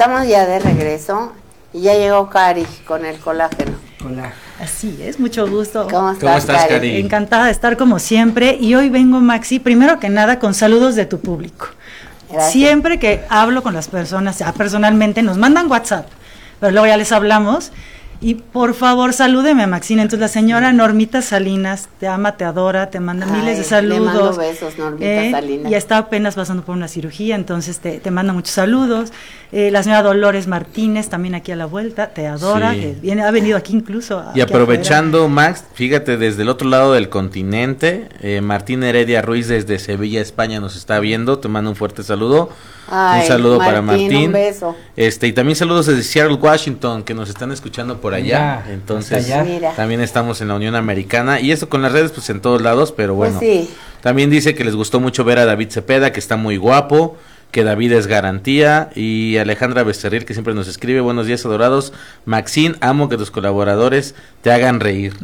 estamos ya de regreso y ya llegó Cari con el colágeno. Hola. Así es, mucho gusto. ¿Cómo estás, Cari? Encantada de estar como siempre. Y hoy vengo, Maxi, primero que nada con saludos de tu público. Gracias. Siempre que hablo con las personas, personalmente, nos mandan WhatsApp, pero luego ya les hablamos. Y por favor, salúdeme, Maxine. Entonces, la señora Normita Salinas te ama, te adora, te manda miles de saludos. Le mando besos, Normita Salinas. Y está apenas pasando por una cirugía, entonces te manda muchos saludos. La señora Dolores Martínez, también aquí a la vuelta, te adora, sí. que ha venido aquí incluso. Y aprovechando, Max, fíjate, desde el otro lado del continente, Martín Heredia Ruiz desde Sevilla, España, nos está viendo. Te mando un fuerte saludo. Ay, un saludo Martín, para Martín. Un beso. Y también saludos desde Seattle, Washington, que nos están escuchando por allá. Mira, entonces, Mira. también estamos en la Unión Americana. Y eso con las redes, pues en todos lados, pero bueno. Pues sí. También dice que les gustó mucho ver a David Cepeda, que está muy guapo, que David es garantía, y Alejandra Becerril, que siempre nos escribe: buenos días, adorados. Maxine, amo que tus colaboradores te hagan reír.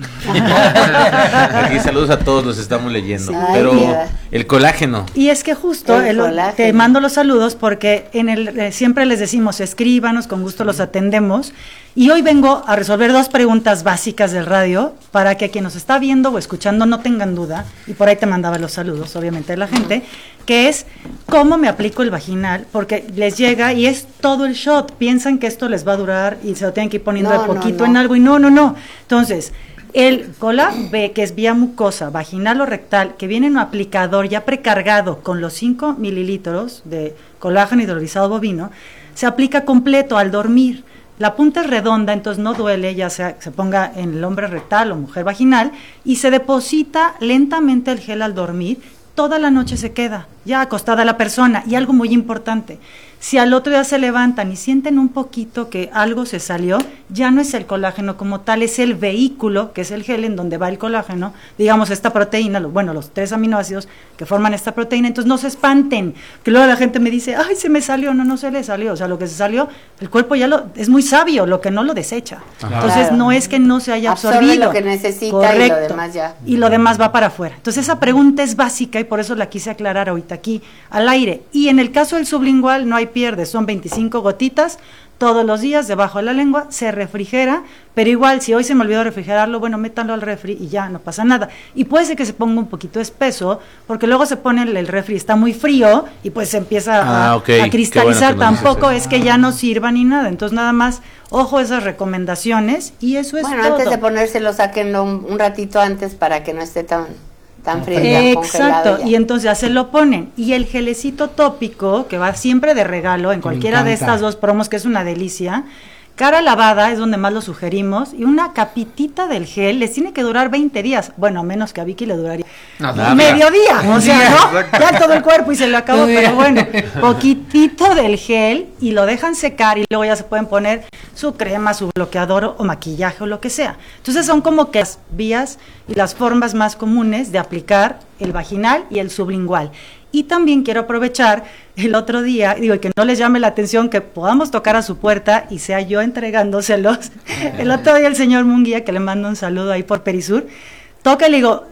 Aquí saludos a todos, los estamos leyendo. Sí. Pero Ay, el colágeno. Y es que justo te mando los saludos porque siempre les decimos, escríbanos, con gusto los atendemos. Y hoy vengo a resolver 2 preguntas básicas del radio para que quien nos está viendo o escuchando no tengan duda, y por ahí te mandaba los saludos, obviamente, de la gente, que es cómo me aplico el vaginal, porque les llega y es todo el shot, piensan que esto les va a durar y se lo tienen que ir poniendo de poquito en algo, y no. Entonces, el Colag B, que es vía mucosa, vaginal o rectal, que viene en un aplicador ya precargado con los 5 mililitros de colágeno hidrolizado bovino, se aplica completo al dormir. La punta es redonda, entonces no duele, ya sea que se ponga en el hombre rectal o mujer vaginal, y se deposita lentamente el gel al dormir. Toda la noche se queda ya acostada la persona. Y algo muy importante, si al otro día se levantan y sienten un poquito que algo se salió, ya no es el colágeno como tal, es el vehículo, que es el gel en donde va el colágeno, digamos esta proteína, los 3 aminoácidos que forman esta proteína. Entonces no se espanten, que luego la gente me dice, ay, se me salió. No se le salió, o sea, lo que se salió, el cuerpo ya es muy sabio, lo que no lo desecha. Ajá. Entonces claro, no es que no se haya absorbido. Lo que necesita. Correcto, y lo demás ya. Y lo demás va para afuera. Entonces esa pregunta es básica y por eso la quise aclarar ahorita aquí al aire. Y en el caso del sublingual no hay pierde, son 25 gotitas todos los días debajo de la lengua, se refrigera, pero igual si hoy se me olvidó refrigerarlo, bueno, métanlo al refri y ya no pasa nada. Y puede ser que se ponga un poquito espeso, porque luego se pone el refri, está muy frío y pues se empieza a cristalizar. Bueno, tampoco es que ya no sirva ni nada. Entonces nada más, ojo a esas recomendaciones y eso es todo. Bueno, antes de ponérselo, sáquenlo un ratito antes para que no esté tan frío. Exacto, y entonces ya se lo ponen. Y el gelecito tópico, que va siempre de regalo en cualquiera de estas 2 promos, que es una delicia, cara lavada es donde más lo sugerimos, y una capitita del gel les tiene que durar 20 días, bueno, menos que a Vicky le duraría mediodía, o sea, ¿no? Ya todo el cuerpo y se lo acabó, pero bueno, poquitito del gel y lo dejan secar y luego ya se pueden poner su crema, su bloqueador o maquillaje o lo que sea. Entonces son como que las vías y las formas más comunes de aplicar el vaginal y el sublingual. Y también quiero aprovechar el otro día, y que no les llame la atención que podamos tocar a su puerta y sea yo entregándoselos. El otro día el señor Munguía, que le mando un saludo ahí por Perisur, toca y le digo,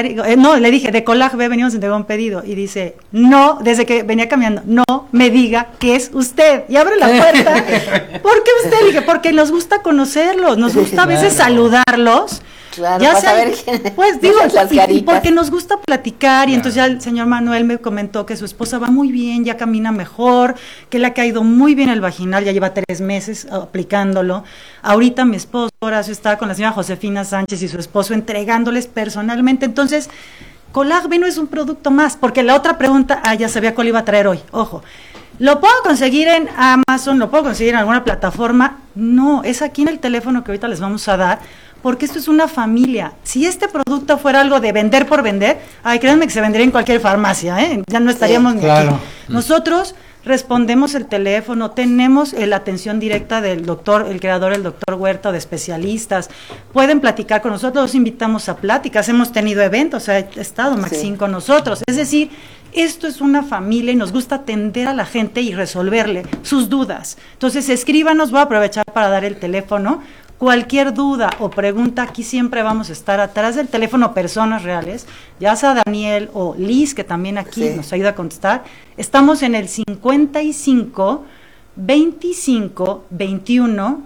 le dije, de Colag B venimos a entregar un pedido, y dice, no, desde que venía caminando, no me diga que es usted, y abre la puerta. ¿Por qué usted? Le dije, porque nos gusta conocerlos, nos gusta a veces saludarlos. Claro, ya saber quién, pues digo, y porque nos gusta platicar, y entonces ya el señor Manuel me comentó que su esposa va muy bien, ya camina mejor, que le ha caído muy bien el vaginal, ya lleva 3 meses aplicándolo. Ahorita mi esposo Horacio está con la señora Josefina Sánchez y su esposo entregándoles personalmente. Entonces, Colag B no es un producto más, porque la otra pregunta, ya sabía cuál iba a traer hoy, ojo. ¿Lo puedo conseguir en Amazon? ¿Lo puedo conseguir en alguna plataforma? No, es aquí en el teléfono que ahorita les vamos a dar, porque esto es una familia. Si este producto fuera algo de vender por vender, créanme que se vendería en cualquier farmacia, ya no estaríamos ni aquí. Nosotros respondemos el teléfono, tenemos la atención directa del doctor, el creador, el doctor Huerta, de especialistas. Pueden platicar con nosotros, los invitamos a pláticas, hemos tenido eventos, ha estado Maxine con nosotros. Es decir, esto es una familia y nos gusta atender a la gente y resolverle sus dudas. Entonces, escríbanos, voy a aprovechar para dar el teléfono. Cualquier duda o pregunta, aquí siempre vamos a estar atrás del teléfono, personas reales, ya sea Daniel o Liz, que también aquí nos ayuda a contestar. Estamos en el 55 25 21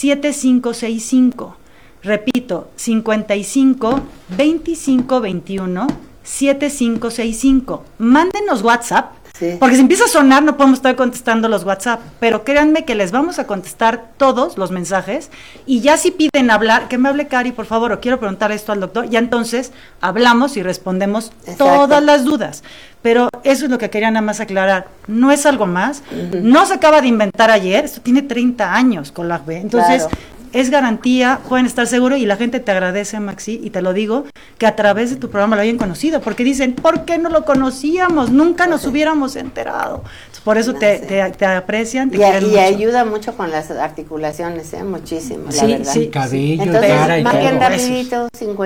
7565. Repito, 55 25 21 7565. Mándenos WhatsApp, porque si empieza a sonar no podemos estar contestando los WhatsApp, pero créanme que les vamos a contestar todos los mensajes, y ya si piden hablar, que me hable Cari, por favor, o quiero preguntar esto al doctor, ya entonces hablamos y respondemos todas las dudas. Pero eso es lo que quería nada más aclarar, no es algo más, no se acaba de inventar ayer, esto tiene 30 años con la B, entonces... Es garantía, pueden estar seguros, y la gente te agradece, Maxi, y te lo digo, que a través de tu programa lo hayan conocido, porque dicen, ¿por qué no lo conocíamos? Nunca nos hubiéramos enterado. Por eso te aprecian, te quieren mucho. Y ayuda mucho con las articulaciones, muchísimo, la verdad. Sí, cabello, entonces, cara y marquen todo. rapidito,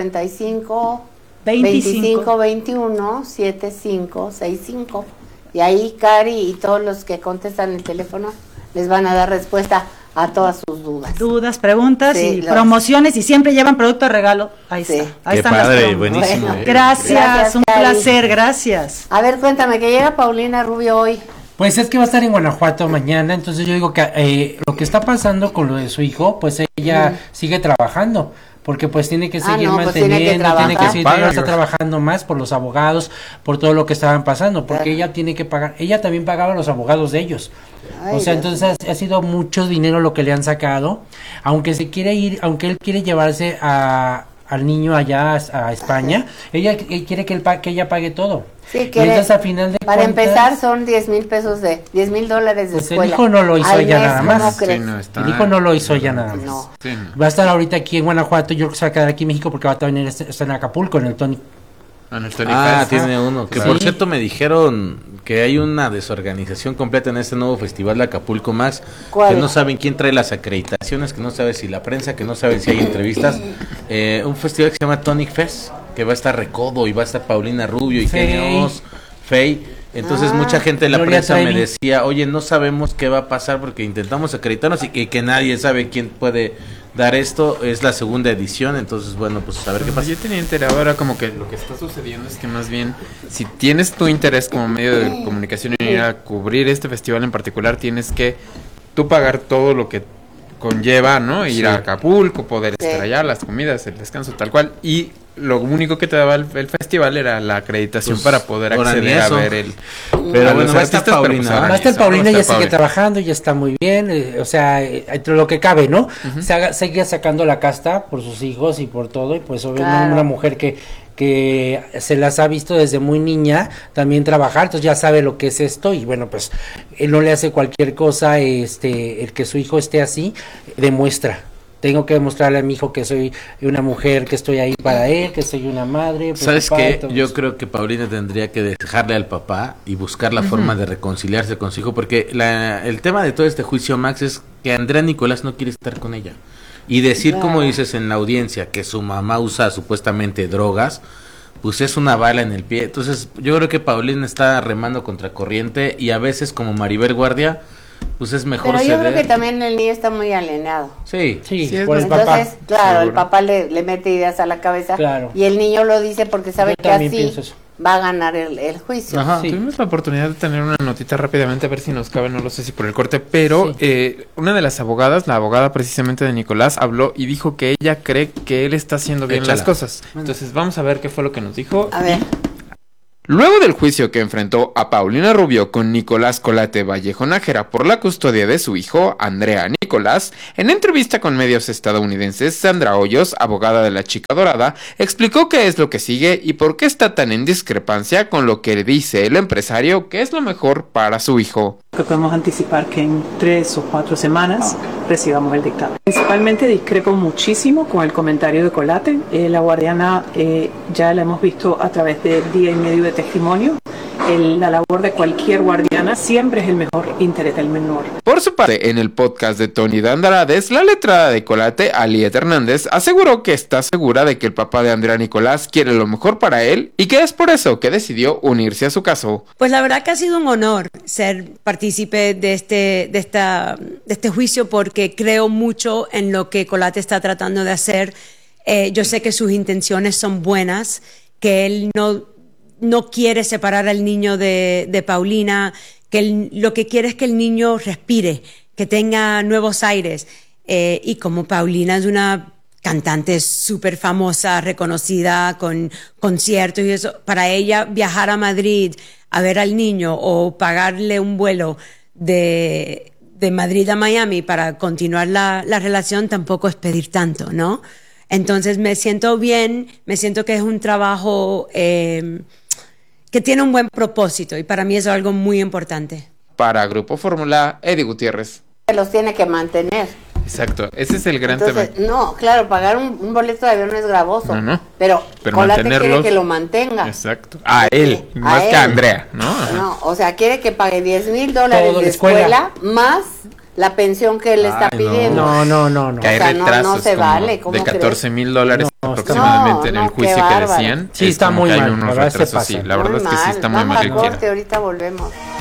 55 25 21 75 65. Y ahí Cari y todos los que contestan el teléfono les van a dar respuesta a todas sus dudas. Dudas, preguntas y promociones, y siempre llevan producto de regalo. Ahí está. Ahí están padre, las buenísimo. Bueno, gracias, un Cari. placer, gracias. A ver, cuéntame, que llega Paulina Rubio hoy. Pues es que va a estar en Guanajuato mañana, entonces yo digo que lo que está pasando con lo de su hijo, pues ella sigue trabajando, porque pues tiene que seguir manteniendo, tiene que seguir, está trabajando más por los abogados, por todo lo que estaban pasando, porque ella tiene que pagar, ella también pagaba a los abogados de ellos. O sea, entonces ha sido mucho dinero lo que le han sacado, aunque se quiere ir, aunque él quiere llevarse al niño allá a España, ella quiere que ella pague todo. Sí, que entonces, a final de para cuentas, empezar son $10,000 de $10,000 de pues escuela. el hijo no lo hizo ella nada más. Sí, no está, el hijo no lo hizo ella nada más. No. Sí, no. Va a estar ahorita aquí en Guanajuato, yo creo que se va a quedar aquí en México porque va a venir está en Acapulco, en el Tony. Tiene uno. Que por cierto me dijeron que hay una desorganización completa en este nuevo festival de Acapulco Max. ¿Cuál? Que no saben quién trae las acreditaciones, que no sabe si la prensa, que no saben si hay entrevistas. Un festival que se llama Tonic Fest, que va a estar Recodo y va a estar Paulina Rubio y Kenny Oz, Fey. Entonces mucha gente de la Gloria prensa Trevi me decía, oye, no sabemos qué va a pasar porque intentamos acreditarnos y que nadie sabe quién puede dar esto. Es la segunda edición, entonces bueno, pues a ver qué pasa. Yo tenía enterado ahora como que lo que está sucediendo es que más bien, si tienes tu interés como medio de comunicación en ir a cubrir este festival en particular, tienes que tú pagar todo lo que conlleva, ¿no? Ir a Acapulco, poder estar allá, las comidas, el descanso, tal cual, y lo único que te daba el festival era la acreditación para poder acceder a ver el... Pero bueno, va a estar Paulina. Va a estar Paulina, ya sigue trabajando, ya está muy bien, o sea, entre lo que cabe, ¿no? Sigue sacando la casta por sus hijos y por todo, y pues obviamente una mujer que se las ha visto desde muy niña también trabajar, entonces ya sabe lo que es esto, y bueno, pues él no le hace cualquier cosa, el que su hijo esté así, demuestra. Tengo que demostrarle a mi hijo que soy una mujer, que estoy ahí para él, que soy una madre. ¿Sabes qué? Yo creo que Paulina tendría que dejarle al papá y buscar la forma de reconciliarse con su hijo, porque el tema de todo este juicio, Max, es que Andrea Nicolás no quiere estar con ella. Y decir, como dices en la audiencia, que su mamá usa supuestamente drogas, pues es una bala en el pie. Entonces yo creo que Paulina está remando contra corriente, y a veces como Maribel Guardia, pues es mejor Pero yo ceder. creo que también el niño está muy alienado. Sí, por el papá. Entonces, claro, el papá le mete ideas a la cabeza, y el niño lo dice porque sabe que así va a ganar el juicio. Ajá, tuvimos la oportunidad de tener una notita rápidamente, a ver si nos cabe, no lo sé si por el corte, pero una de las abogadas, la abogada precisamente de Nicolás, habló y dijo que ella cree que él está haciendo bien las cosas. Entonces vamos a ver qué fue lo que nos dijo. A ver. Luego del juicio que enfrentó a Paulina Rubio con Nicolás Colate Vallejo Nájera por la custodia de su hijo, Andrea Nicolás, en entrevista con medios estadounidenses, Sandra Hoyos, abogada de la chica dorada, explicó qué es lo que sigue y por qué está tan en discrepancia con lo que dice el empresario que es lo mejor para su hijo. Que podemos anticipar que en 3 o 4 semanas recibamos el dictamen. Principalmente discrepo muchísimo con el comentario de Colate. La guardiana ya la hemos visto a través del día y medio de testimonio. La labor de cualquier guardiana siempre es el mejor interés del menor. Por su parte, en el podcast de Tony de Andrades, la letrada de Colate, Aliet Hernández, aseguró que está segura de que el papá de Andrea Nicolás quiere lo mejor para él y que es por eso que decidió unirse a su caso. Pues la verdad que ha sido un honor ser partícipe de este juicio, porque creo mucho en lo que Colate está tratando de hacer. Yo sé que sus intenciones son buenas, que él no quiere separar al niño de Paulina, que lo que quiere es que el niño respire, que tenga nuevos aires. Y como Paulina es una cantante súper famosa, reconocida, con conciertos y eso, para ella viajar a Madrid a ver al niño o pagarle un vuelo de Madrid a Miami para continuar la relación tampoco es pedir tanto, ¿no? Entonces me siento bien, me siento que es un trabajo que tiene un buen propósito y para mí eso es algo muy importante. Para Grupo Fórmula, Eddie Gutiérrez. Los tiene que mantener. Exacto, ese es el gran tema. No, claro, pagar un boleto de avión no es gravoso. No. Pero Colate quiere que lo mantenga. Exacto. A él, más que a Andrea, ¿no? No, o sea, quiere que pague $10,000 de escuela más la pensión que él está pidiendo. No. Que hay retrasos, no se vale. De $14,000 aproximadamente en el juicio que decían. Sí, está muy mal. Hay unos retrasos, sí. La verdad es que sí está muy mal que quiera. Ahorita volvemos.